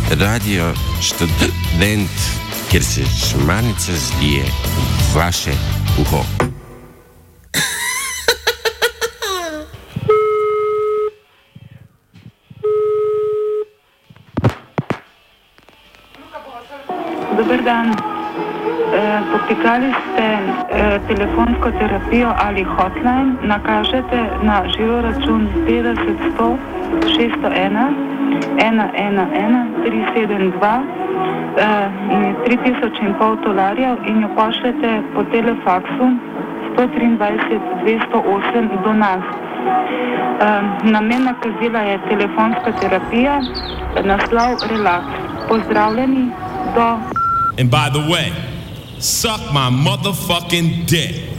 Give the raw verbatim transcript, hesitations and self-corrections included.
Radio Študent, kjer se žmarnica zlije v vaše uho. Dober dan. E, poklicali ste e, telefonsko terapijo ali hotline, nakažete na žiroračun petdeset sto šeststo ena ena ena ena tri sedem dva e, in je tri tisoč in pol dolarjev in jo pošljete po telefaksu sto triindvajset dvesto osem do nas. E, namen nakazila je telefonska terapija, naslov Relax. Pozdravljeni do... And by the way, suck my motherfucking dick.